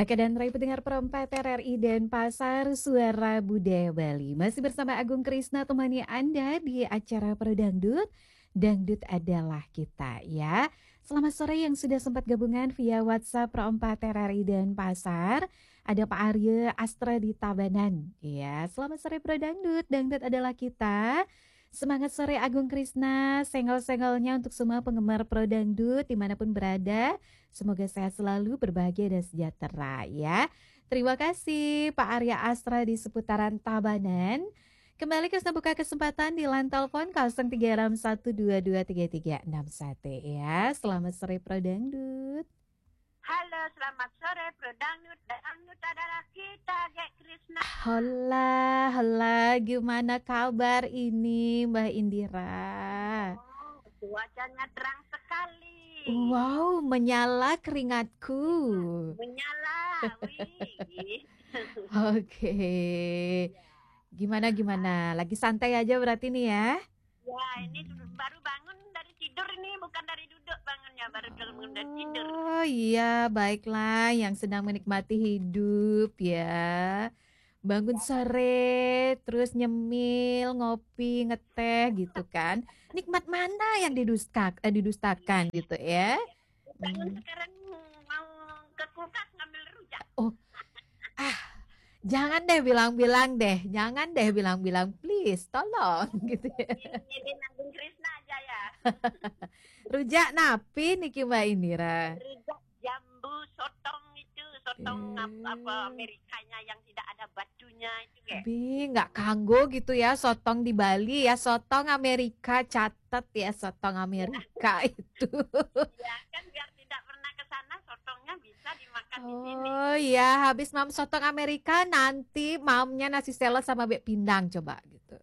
Raka dan Rai pendengar perempat RRI Denpasar, Suara Budaya Bali. Masih bersama Agung Krisna temani Anda di acara Prodangdut. Dangdut adalah kita ya. Selamat sore yang sudah sempat gabungan via WhatsApp Perempat RRI Denpasar. Ada Pak Arya Astra di Tabanan. Ya, selamat sore Prodangdut. Dangdut adalah kita. Semangat sore Agung Krisna, senggol-senggolnya untuk semua penggemar Prodangdut dimanapun berada. Semoga sehat selalu, berbahagia dan sejahtera ya. Terima kasih Pak Arya Astra di seputaran Tabanan. Kembali Krisna buka kesempatan di line telepon 0361223361 ya. Selamat sore Prodangdut. Halo, selamat sore Prodangdut. Dangdut adalah kita, Gek Krisna. Hola, gimana kabar ini Mbak Indira? Oh, cuacanya terang sekali. Wow, menyala keringatku. Menyala, wih. Oke. Gimana? Lagi santai aja berarti nih ya? Ya, ini baru bangun dari tidur ini, bukan dari duduk bangunnya, baru bangun dari tidur. Oh iya, baiklah yang sedang menikmati hidup ya. Bangun sore, terus nyemil, ngopi, ngeteh gitu kan. Nikmat mana yang didustakan gitu ya? Bangun sekarang mau ke kulkas ngambil rujak. Oh, jangan deh bilang-bilang, please, tolong gitu ya. Ini Agung Krisna aja ya. Rujak napi niki Mbak Indira. Rujak jambu sotong itu, sotong apa Amerikanya yang tidak ada batunya itu kayak. Nggak kanggo gitu ya, sotong di Bali ya, sotong Amerika, catat ya, sotong Amerika itu. Ya kan biar tidak pernah ke sana, sotongnya bisa dimakan di sini. Oh iya, habis mam sotong Amerika nanti mamnya nasi selet sama bek pindang coba gitu.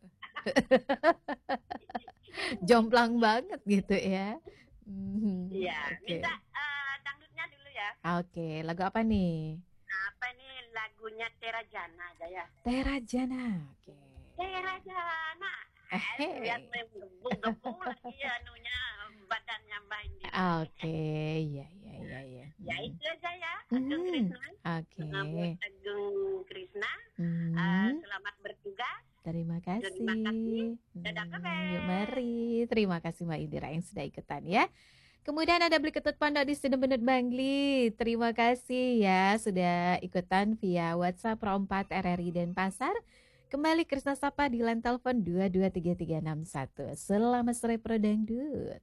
Jomplang banget gitu ya. Iya, Oke. minta dangdutnya dulu ya. Oke, lagu apa nih? Apa ini lagunya Terajana aja ya. Terajana. Oke. Terajana. Biar menggebu-gebu lagi anunya badannya Mbak Indira. Oke, iya. Ya itu aja ya, Agung Krisna. Oke. Buat Agung Krisna, selamat bertugas. Terima kasih. Terima kasih. Dadah kabar. Yuk mari. Terima kasih Mbak Indira yang sudah ikutan ya. Kemudian ada Beli Ketut Pondok di Studio Benut Bangli. Terima kasih ya sudah ikutan via WhatsApp Pro 4 RRI Denpasar. Kembali Krisna Sapa di line telepon 223361. Selamat sore Prodangdut.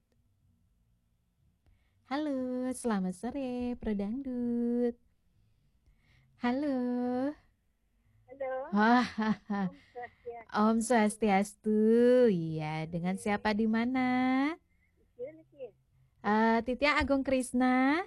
Halo, selamat sore Prodangdut. Halo. Om Swastiastu. Iya, dengan siapa di mana? Titia Agung Krisna.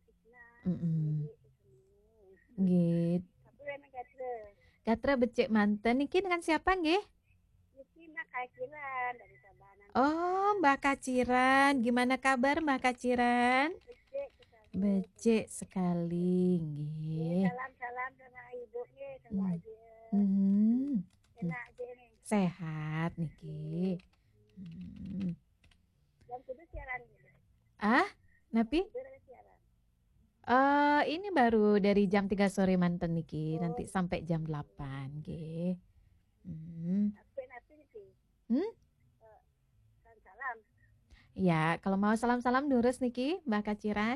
Gitu. Gatra becek manten. Niki dengan siapa nggih? Niki Mbak Kaciran dari Tabanan. Oh, Mbak Kaciran. Gimana kabar Mbak Kaciran? Becek sekali nggih. Salam sama ibunya sama aja. Enak aja nih. Sehat niki. Jam kudu siaran gitu. Napi? Ini baru dari jam 3 sore manten niki, nanti sampai jam 8 nggih. Napi niki. Salam. Ya, kalau mau salam-salam nurus niki Mbak Kaciran.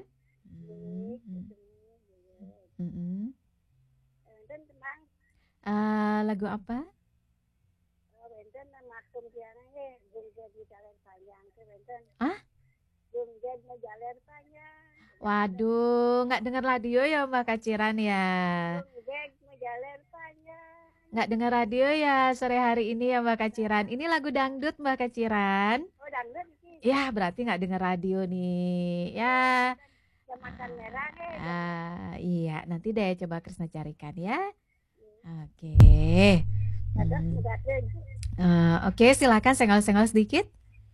Benten tenang. Lagu apa? Benten maksum tiana ge gungget di jalan panjang ke benten. Gungget di jalan panjang. Waduh, nggak dengar radio ya Mbak Kaciran ya? Gungget di jalan panjang. Nggak dengar radio ya sore hari ini ya Mbak Kaciran. Ini lagu dangdut Mbak Kaciran. Oh dangdut sih. Ya berarti nggak dengar radio nih. Ya. Makan merah nih. Iya, nanti deh coba Krisna carikan ya. Oke. Oke, silakan senggol-senggol sedikit.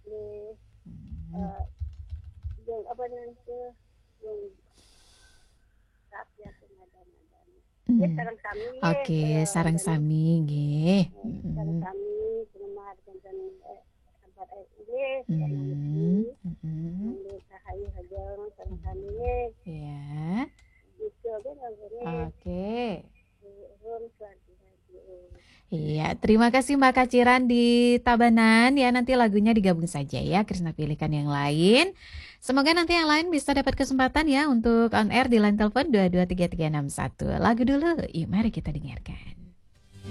Apa nanti? Oke, sarang sami nggih. Sarang sami selamat dan tempat ini. Sahayu hajang sarang sami. Ya. Gitu kan. Iya, terima kasih Mbak Kaciran di Tabanan ya. Nanti lagunya digabung saja ya, Krisna pilihkan yang lain. Semoga nanti yang lain bisa dapat kesempatan ya untuk on air di line telepon 2233361. Lagu dulu, yuk mari kita dengarkan.